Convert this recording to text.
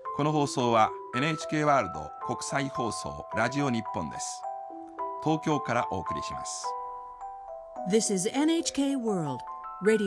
この放送は NHK ワールド国際放送ラジオ日本です。東京からお送りします。 This is NHK World Radio